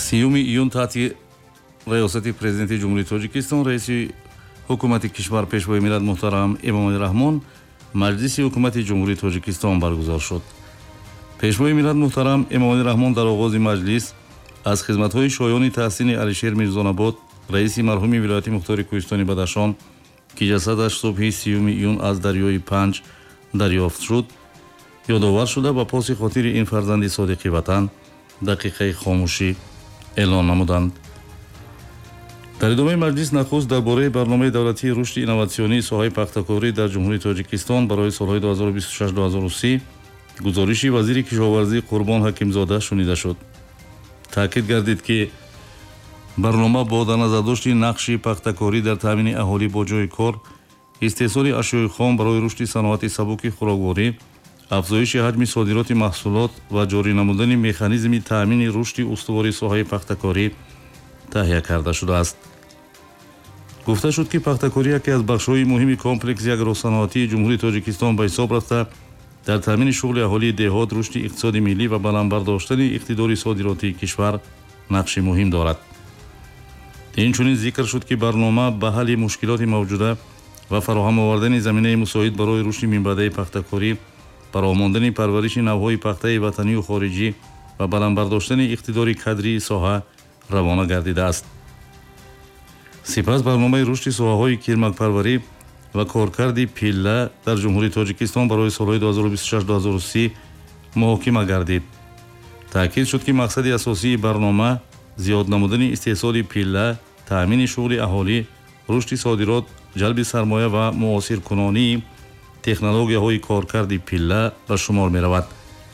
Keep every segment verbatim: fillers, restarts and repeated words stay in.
سیوم ایون تحت ریاست پرزیدنت جمهوری تاجیکستان رئیس حکومت کشور پیشوای ملت محترم امامعلی رحمان مجلس حکومت جمهوری تاجیکستان برگزار شد. پیشوای ملت محترم امامعلی رحمان در آغاز مجلس از خدمت‌های شایان تحسین علیشیر میرزان‌آباد رئیس مرحوم ولایت مختار کوهستان بدخشان که جسدش صبح سیوم ایون از دریای پنج دریافت شد یادآور شده و پاس خاطر این فرزند صادق وطن دقیقه خاموشی اعلان نمودند. در ادامه مجلس نخست درباره برنامه دولتی رشد اینواسیونی ساحه پختکاری در جمهوری تاجیکستان برای سالهای دو هزار و بیست و شش تا دو هزار و سی گزارش وزیر کشاورزی قربان حکیمزاده شنیده شد. تاکید گردید که برنامه با در نظر داشتن نقش پختکاری در تامین اهالی با جای کار، استحصال اشیاء خام برای رشد صنعت سبک خوراکواری، افزایش حجم صادرات محصولات و جاری نمودن مکانیزم تامین رشد استواری ساحه پختکاری تهیه کرده شده است. گفته شد که پختکاری یکی از بخش‌های مهم کمپلکس اگروصنعتی جمهوری تاجیکستان به حساب رفته در تامین شغل اهالی دهات، رشد اقتصاد ملی و بلند برداشتن اقتدار صادراتی کشور نقش مهم دارد. اینچنین ذکر شد که برنامه به حل مشکلات موجوده و فراهم آوردن زمینه مساعد برای رشد منبع پختکاری، برآمدن پرورش نوهای پخته وطنی و خارجی و بلند برداشتن اقتدار کادری ساحه روانه گردیده است. سپس برنامه رشد ساحه‌های کرمک پروری و کارکرد پیله در جمهوری تاجیکستان برای سالهای دو هزار و بیست و شش تا دو هزار و سی محاکمه گردید. تاکید شد که مقصد اساسی برنامه زیاد نمودن استحصال پیله، تامین شغل اهالی، رشد صادرات، جلب سرمایه و معاصر کنانی تکنولوژی‌های کارکرد پیله به شمار می‌رود.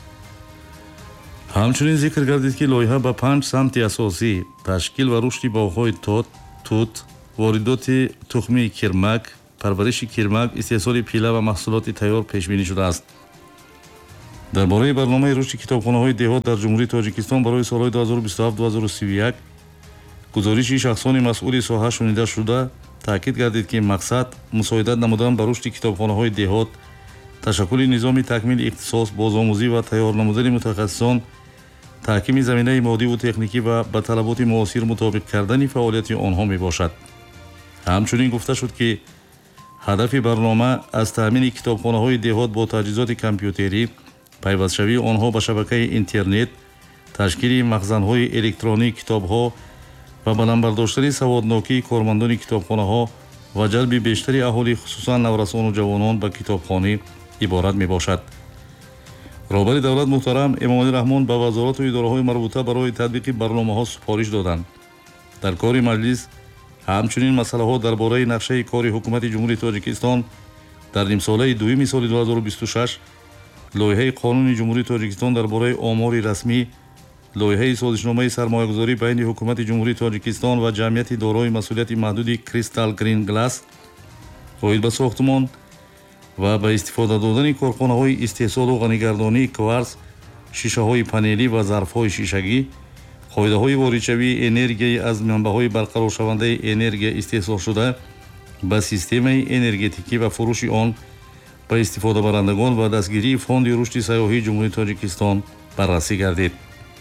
همچنین ذکر گردید که لایحه به پنج سمت اساسی تشکیل و رشد باغ‌های توت، توت، واردات تخم کرمک، پرورش کرمک، استحصال پیله و محصولات تیار پیش بینی شده است. درباره برنامه رشد کتابخانه‌های دهات در جمهوری تاجیکستان برای سال‌های دو هزار و بیست و هفت تا دو هزار و سی و یک گزارش شخصان مسئول ساحه شنیده شده تاکید گردید که مقصد مساعدت نمودن به رشد کتابخانه‌های دهات، تشکیل نظام تکمیل اختصاص، بازآموزی و تیار نمودن متخصصان، تحکیم زمینه مادی و تکنیکی و به طلبات معاصر مطابق کردن فعالیت آنها می باشد. همچنین گفته شد که هدف برنامه از تامین کتابخانه‌های دهات با تجهیزات کامپیوتری، پیوست‌شوی آنها به شبکه اینترنت، تشکیل مخزن‌های الکترونیک کتاب‌ها و بلند برداشتن سوادناکی کارمندان کتابخانه‌ها و جلب بیشتری اهالی خصوصا نورسان و جوانان به کتابخانه عبارت می باشد. رهبر دولت محترم امامعلی رحمان به وزارات و اداره‌های مربوطه برای تطبیق برنامه‌ها سفارش دادند. در کار مجلس همچنین مسائل درباره نقشه کار حکومت جمهوری تاجیکستان در نیم ساله دوم سال دو هزار و بیست و شش، لایحه قانون جمهوری تاجیکستان درباره آمار رسمی، لایحه سازشنامه سرمایه‌گذاری بین حکومت جمهوری تاجیکستان و جمعیت دارای مسئولیت محدود کریستال گرین گلاس، اوید به ساختمان و به استفاده دادن کارخانه‌های استحصال و غنیگردانی کوارتز، شیشه‌های پنلی و ظرف‌های شیشگی، قاعده‌های واردشوی انرژی از منبع‌های برقرار شونده انرژی استحصال شده به سیستم انرژتیکی و فروش آن به استفاده برندگان و دستگیری فوند رشد سیاحی جمهوری تاجیکستان بررسی گردید.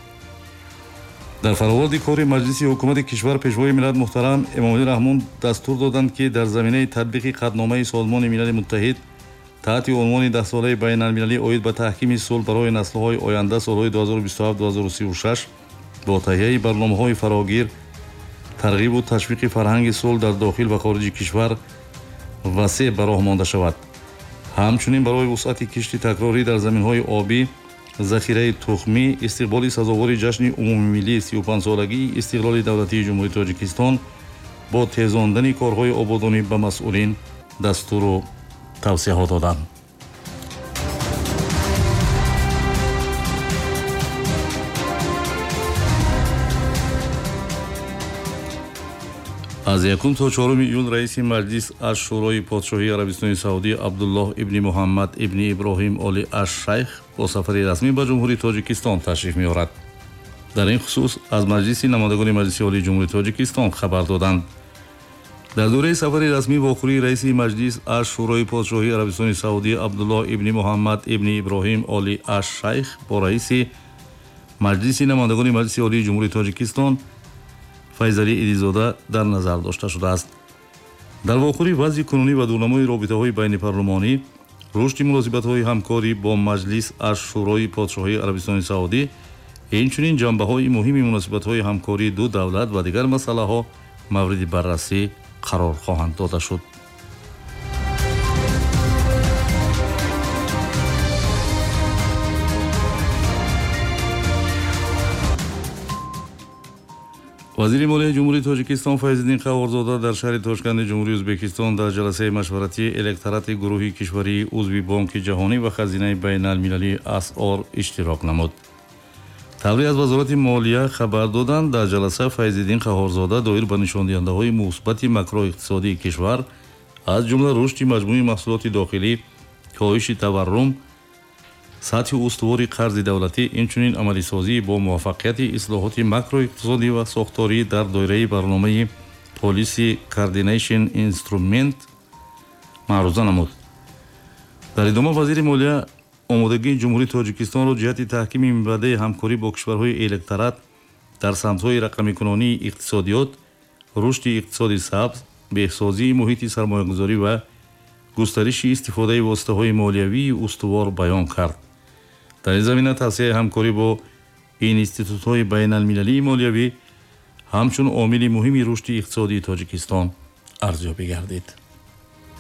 در فراورد کار مجلس حکومت کشور پیشوای ملت محترم امامعلی رحمان دستور دادند که در زمینه تطبیق قطعنامه سازمان ملل متحد تحت عنوان ده ساله بین المللی اوید به تحکیم صلح برای نسل‌های آینده سال‌های دو هزار و بیست و هفت تا دو هزار و سی و شش با تهیه برنامه‌های فراگیر، ترغیب و تشویق فرهنگ صلح در داخل و خارج کشور وسیع به راه مانده شود. همچنین برای وسعت کشت تکراری در زمین‌های آبی، ذخیره تخمی، استقبال سزاوار جشن عمومی ملی سی و پنج سالگی استقلال دولتی جمهوری تاجیکستان با تیزاندن کارهای آبادانی به مسئولین دستور و توصیه دادند. از یکم تا چهارم ایون رئیس مجلس از شورای پادشاهی عربستان سعودی عبدالله ابن محمد ابن ابراهیم آل الشیخ با سفر رسمی به جمهوری تاجیکستان تشریف می‌آورد. در این خصوص از مجلس نمایندگان مجلس عالی جمهوری تاجیکستان خبر دادند. در دوره سفر رسمی واخوری رئیس مجلس از شورای پادشاهی عربستان سعودی عبدالله ابن محمد ابن ابراهیم آل الشیخ با رئیس маҷлиси намояндагони маҷлиси олии ҷумҳурии тоҷикистон файзалӣ идизода дар назар дошта шудааст. дар вохӯри вазъи кунунӣ ва дурнамои робитаҳои байнипарлумонӣ рушди муносибатҳои ҳамкорӣ бо маҷлис аз шӯрои подшоҳии арабистони саудӣ, инчунин ҷанбаҳои муҳими муносибатҳои ҳамкории ду давлат ва дигар масъалаҳо мавриди баррасӣ қарор хоҳанд дода шуд. вазири молияи ҷумҳурии тоҷикистон Файзиддин Қаҳорзода дар шаҳри Тошканти ҷумҳурии Ӯзбекистон дар ҷаласаи машваратии электорати гурӯҳи кишварии узви Бонки ҷаҳонӣ ва хазинаи байналмилалии асъор иштирок намуд. табри аз вазорати молия хабар доданд, дар ҷаласа Файзиддин Қаҳорзода доир ба нишондиҳандаҳои мусбати макроиқтисодии кишвар аз ҷумла рушди маҷмӯи маҳсулоти дохилӣ, коҳиши таваррум, сатҳи устувори қарзи давлатӣ, инчунин амалисозии бо муваффақияти ислоҳоти макроиқтисодӣ ва сохторӣ дар доираи барномаи Policy Coordination Instrument маъруза намуд. дар идома вазири молия омодагии ҷумҳурии Тоҷикистонро ҷиҳати таҳкими мебаъдаи ҳамкорӣ бо кишварҳои электорат дар самтҳои рақамикунонии иқтисодиёт, рушди иқтисоди сабз, беҳсозии муҳити сармоягузорӣ ва густариши истифодаи воситаҳои молиявии устувор баён кард. дар ин замина тавсеяи ҳамкорӣ бо институтҳои байналмилалии молиявӣ ҳамчун омили муҳими рушди иқтисодии Тоҷикистон арзёбӣ гардид.